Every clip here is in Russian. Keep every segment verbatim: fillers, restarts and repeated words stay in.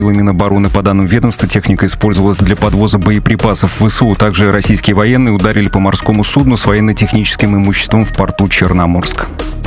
Минобороны. По данным ведомства, техника использовалась для подвоза боеприпасов в ВСУ. Также российские военные ударили по морскому судну с военно-техническим имуществом в порту Черноморск.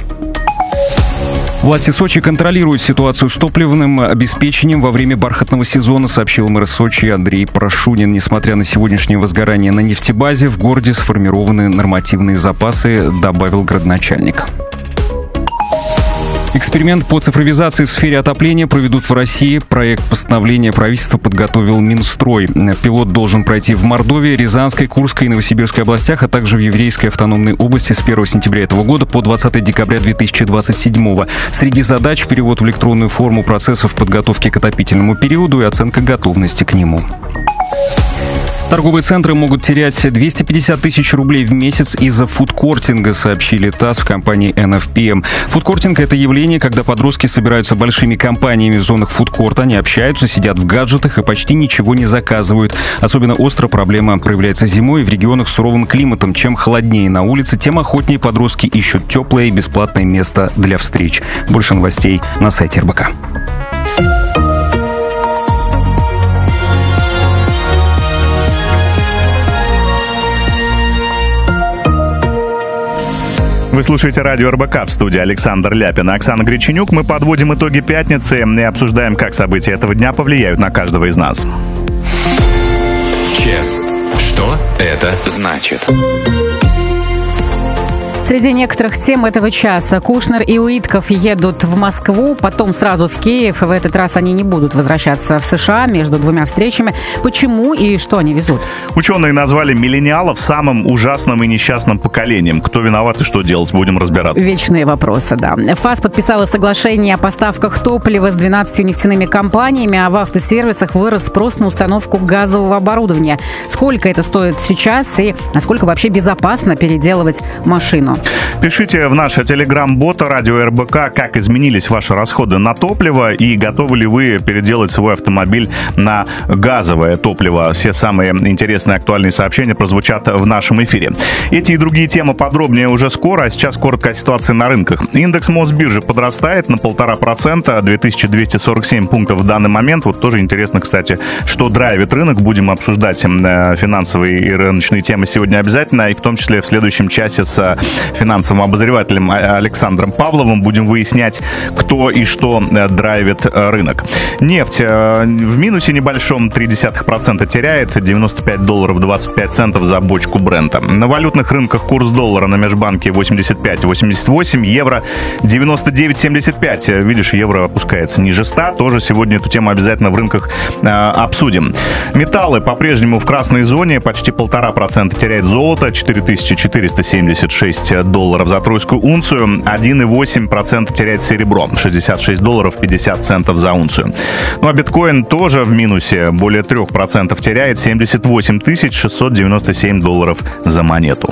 Власти Сочи контролируют ситуацию с топливным обеспечением во время бархатного сезона, сообщил мэр Сочи Андрей Прошунин. Несмотря на сегодняшнее возгорание на нефтебазе, в городе сформированы нормативные запасы, добавил градоначальник. Эксперимент по цифровизации в сфере отопления проведут в России. Проект постановления правительства подготовил Минстрой. Пилот должен пройти в Мордовии, Рязанской, Курской и Новосибирской областях, а также в Еврейской автономной области с первого сентября этого года по двадцатое декабря две тысячи двадцать седьмого. Среди задач — перевод в электронную форму процессов подготовки к отопительному периоду и оценка готовности к нему. Торговые центры могут терять двести пятьдесят тысяч рублей в месяц из-за фудкортинга, сообщили ТАСС в компании эн эф пи эм. Фудкортинг — это явление, когда подростки собираются большими компаниями в зонах фудкорта, они общаются, сидят в гаджетах и почти ничего не заказывают. Особенно остро проблема проявляется зимой в регионах с суровым климатом. Чем холоднее на улице, тем охотнее подростки ищут теплое и бесплатное место для встреч. Больше новостей на сайте эр бэ ка. Вы слушаете радио эр бэ ка, в студии Александр Ляпин и Оксана Греченюк. Мы подводим итоги пятницы и обсуждаем, как события этого дня повлияют на каждого из нас. ЧЕС. Что это значит? Среди некоторых тем этого часа: Кушнер и Уитков едут в Москву, потом сразу в Киев, и в этот раз они не будут возвращаться в США между двумя встречами. Почему и что они везут? Ученые назвали миллениалов самым ужасным и несчастным поколением. Кто виноват и что делать, будем разбираться. Вечные вопросы, да. ФАС подписала соглашение о поставках топлива с двенадцатью нефтяными компаниями, а в автосервисах вырос спрос на установку газового оборудования. Сколько это стоит сейчас и насколько вообще безопасно переделывать машину? Пишите в наш телеграм-бот радио эр бэ ка, как изменились ваши расходы на топливо и готовы ли вы переделать свой автомобиль на газовое топливо. Все самые интересные актуальные сообщения прозвучат в нашем эфире. Эти и другие темы подробнее уже скоро, а сейчас коротко о ситуации на рынках. Индекс Мосбиржи подрастает на полтора процента, две тысячи двести сорок семь пунктов в данный момент. Вот тоже интересно, кстати, что драйвит рынок. Будем обсуждать финансовые и рыночные темы сегодня обязательно, и в том числе в следующем часе с финансовым обозревателем Александром Павловым будем выяснять, кто и что драйвит рынок. Нефть в минусе небольшом, ноль целых три десятых процента теряет, девяносто пять долларов двадцать пять центов за бочку Брента. На валютных рынках курс доллара на межбанке восемьдесят пять восемьдесят восемь, евро девяносто девять семьдесят пять. Видишь, евро опускается ниже ста. Тоже сегодня эту тему обязательно в рынках э, обсудим. Металлы по-прежнему в красной зоне, почти полтора процента теряет золото, четыре тысячи четыреста семьдесят шесть долларов за тройскую унцию, один целых восемь десятых процента теряет серебро, шестьдесят шесть долларов пятьдесят центов за унцию. Ну а биткоин тоже в минусе, более трех процентов теряет, семьдесят восемь тысяч шестьсот девяносто семь долларов за монету.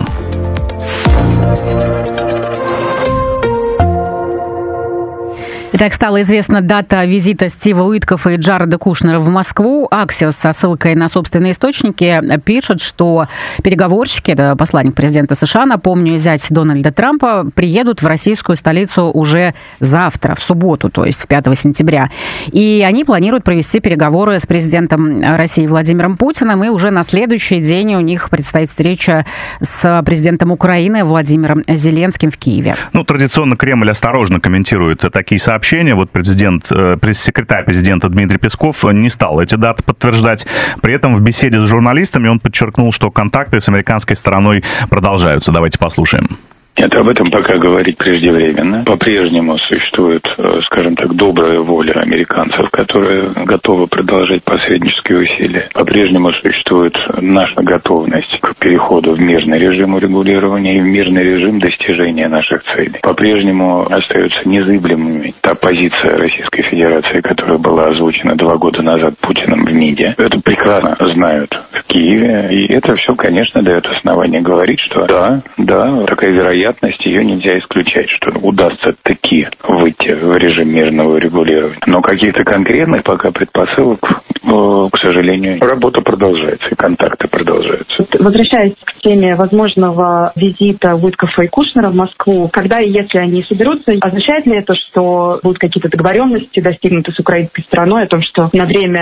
Итак, стала известна дата визита Стива Уиткофа и Джареда Кушнера в Москву. Аксиос со ссылкой на собственные источники пишет, что переговорщики, это посланник президента США, напомню, и зять Дональда Трампа, приедут в российскую столицу уже завтра, в субботу, то есть пятого сентября. И они планируют провести переговоры с президентом России Владимиром Путиным, и уже на следующий день у них предстоит встреча с президентом Украины Владимиром Зеленским в Киеве. Ну, традиционно Кремль осторожно комментирует такие сообщения. Вот президент, пресс-секретарь президента Дмитрий Песков не стал эти даты подтверждать. При этом в беседе с журналистами он подчеркнул, что контакты с американской стороной продолжаются. Давайте послушаем. Нет, об этом пока говорить преждевременно. По-прежнему существует, скажем так, добрая воля американцев, которые готовы продолжать посреднические усилия. По-прежнему существует наша готовность к переходу в мирный режим урегулирования и в мирный режим достижения наших целей. По-прежнему остается незыблемыми та позиция Российской Федерации, которая была озвучена два года назад Путиным в МИДе. Это прекрасно знают в Киеве, и это все, конечно, дает основание говорить, что да, да, такая вероятность вероятность, ее нельзя исключать, что удастся таки выйти в режим мирного регулирования. Но каких-то конкретных пока предпосылок, к сожалению, работа продолжается, и контакты продолжаются. Возвращаясь к теме возможного визита Уиткофа и Кушнера в Москву, когда и если они соберутся, означает ли это, что будут какие-то договоренности достигнуты с украинской стороной о том, что на время